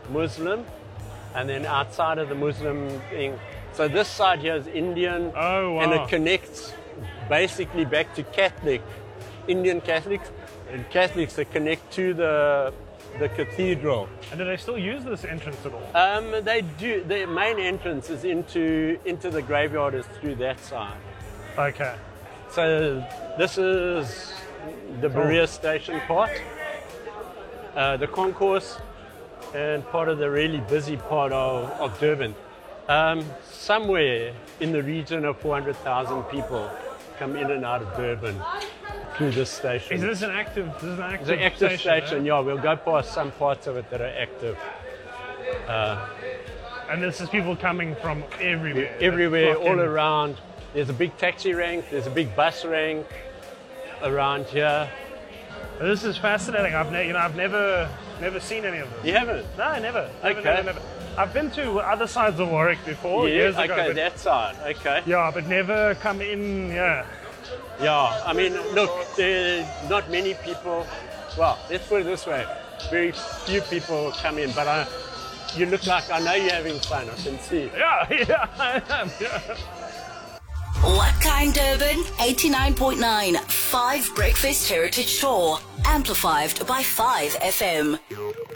Muslim, and then outside of the Muslim thing. So this side here is Indian, Oh, wow. and it connects basically back to Catholic, Indian Catholics, and Catholics that connect to the cathedral. And do they still use this entrance at all? They do. The main entrance is into the graveyard is through that side. Okay. So this is the Berea station part, the concourse, and part of the really busy part of Durban. Somewhere in the region of 400,000 people come in and out of Durban through this station. Is this an active? This is an active, It's an active station, eh? yeah. We'll go past some parts of it that are active. And this is people coming from everywhere. Everywhere, Flock all in. around. There's a big taxi rank, there's a big bus rank around here. This is fascinating. I've never seen any of this. You haven't? No, never. Okay. Never. I've been to other sides of Warwick before years ago. okay, but, that side, okay. yeah, but never come in. Yeah. Yeah, I mean, look, there are not many people, well, let's put it this way, very few people come in, but you look like, I know you're having fun, I can see. Yeah, I am. Yeah. What Kind Durban 89.9 5 Breakfast Heritage Tour, amplified by 5 FM.